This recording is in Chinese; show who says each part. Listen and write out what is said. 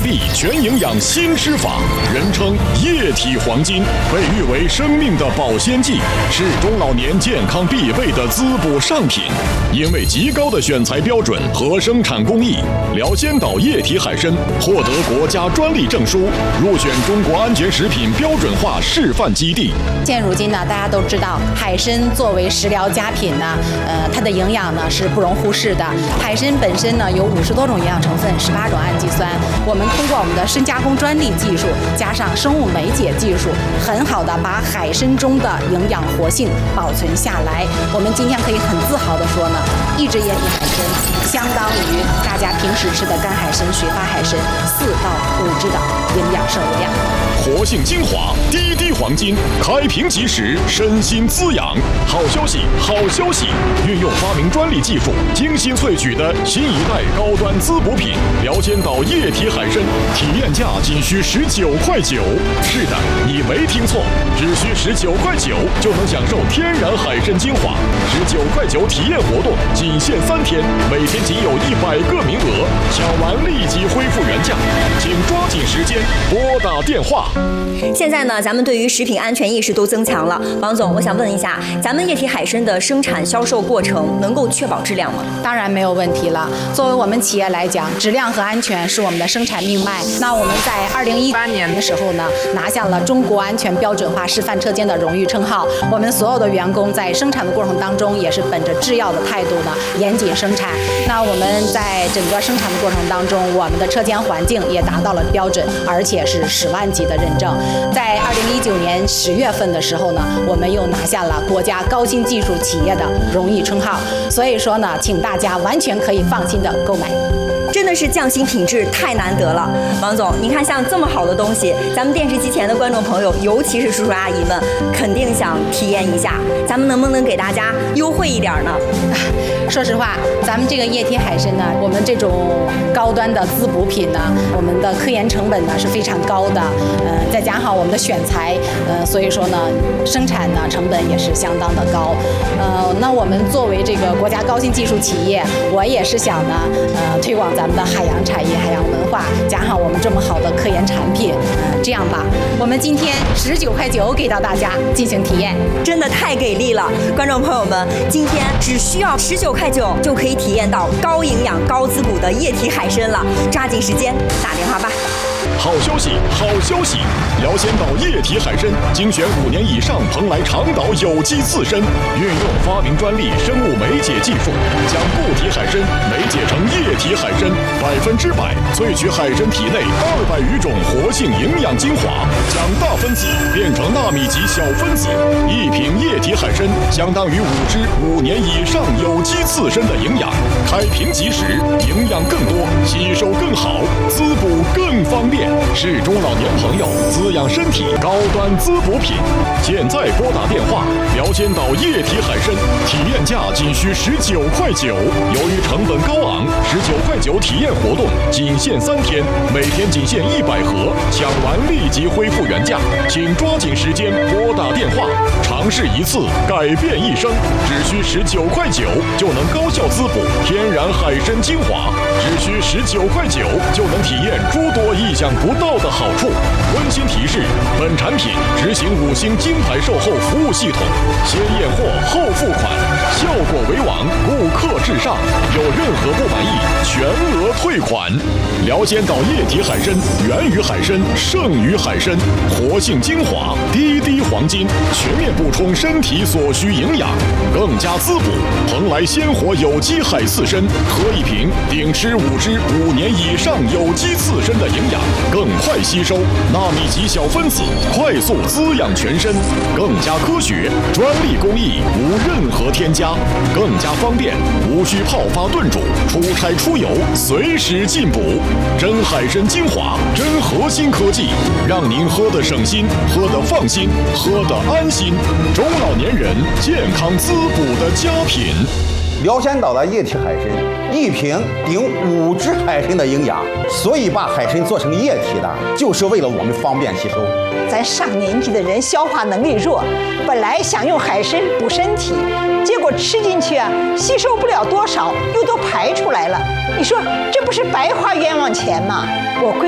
Speaker 1: 力全营养新吃法，人称液体黄金，被誉为生命的保鲜剂，是中老年健康必备的滋补上品。因为极高的选材标准和生产工艺，辽仙岛液体海参获得国家专利证书，入选中国安全食品标准化示范基地。
Speaker 2: 现如今呢，大家都知道海参作为食疗佳品呢，它的营养呢是不容忽视的。海参本身呢有50多种营养成分，18种氨基酸。我们通过我们的深加工专利技术，加上生物酶解技术，很好的把海参中的营养活性保存下来。我们今天可以很自豪的说呢，一只液体海参相当于大家平时吃的干海参、雪花海参4到5只的营养摄入量。
Speaker 1: 活性精华，滴滴黄金，开瓶即食，身心滋养。好消息，好消息！运用发明专利技术，精心萃取的新一代高端滋补品辽仙岛液体海参，体验价仅需19.9块。是的，你没听错，只需19.9块就能享受天然海参精华。19.9块体验活动仅限3天，每天仅有100个名额，抢完立即恢复原价，请抓紧时间拨打电话。
Speaker 3: 现在呢，咱们对于食品安全意识都增强了。王总，我想问一下，咱们液体海参的生产销售过程能够确保质量吗？
Speaker 2: 当然没有问题了。作为我们企业来讲，质量和安全是我们的生产命脉。那我们在2018年的时候呢，拿下了中国安全标准化示范车间的荣誉称号。我们所有的员工在生产的过程当中，也是本着制药的态度呢，严谨生产。那我们在整个生产的过程当中，我们的车间环境也达到了标准，而且是10万级的认证。在2019年10月份的时候呢，我们又拿下了国家高新技术企业的荣誉称号。所以说呢，请大家完全可以放心的购买。
Speaker 3: 真的是匠心品质太难得了，王总，您看像这么好的东西，咱们电视机前的观众朋友，尤其是叔叔阿姨们，肯定想体验一下，咱们能不能给大家优惠一点呢？
Speaker 2: 说实话，咱们这个液体海参呢，我们这种高端的滋补品呢，我们的科研成本呢是非常高的，再加上我们的选材，所以说呢，生产呢成本也是相当的高，那我们作为这个国家高新技术企业，我也是想呢，推广咱们的海洋产业、海洋文化，加上我们这么好的科研产品，这样吧，我们今天19.9块给到大家进行体验，
Speaker 3: 真的太给力了！观众朋友们，今天只需要19.9块就可以体验到高营养、高滋补的液体海参了，抓紧时间打电话吧！
Speaker 1: 好消息，好消息！辽仙岛液体海参精选5年以上蓬莱长岛有机刺参，运用发明专利生物酶解技术，将固体海参酶解成液体海参，100%萃取海参体内200余种活性营养精华，将大分子变成纳米级小分子。1瓶液体海参相当于5只5年以上有机刺参的营养，开瓶即食，营养更多，吸收更好，滋补更方便。是中老年朋友滋养身体高端滋补品。现在拨打电话，辽仙岛液体海参体验价仅需19.9块。由于成本高昂，19.9块体验活动仅限3天，每天仅限100盒，抢完立即恢复原价，请抓紧时间拨打电话，尝试一次改变一生，只需19.9块就能高效滋补天然海参精华，只需19.9块就能体验诸多意想不到的好处。温馨提示：本产品执行5星金牌售后服务系统，先验货后付款，效果为王，顾客至上。有任何不满意，全额退款。辽仙岛液体海参源于海参，胜于海参，活性精华，滴滴黄金，全面补充身体所需营养，更加滋补。蓬莱鲜活有机海刺参，喝1瓶顶吃5只5年以上有机刺参的营养，更快吸收纳米级小分子，快速滋养全身，更加科学，专利工艺，无任何添加，更加方便，无需泡发炖煮，出差出游随时进补。真海参精华，真核心科技，让您喝得省心，喝得放心，喝得安心。中老年人健康滋补的佳品。
Speaker 4: 辽仙岛的液体海参，1瓶顶5只海参的营养，所以把海参做成液体的，就是为了我们方便吸收。
Speaker 5: 咱上年纪的人消化能力弱，本来想用海参补身体，结果吃进去啊，吸收不了多少，又都排出来了。你说这不是白花冤枉钱吗？我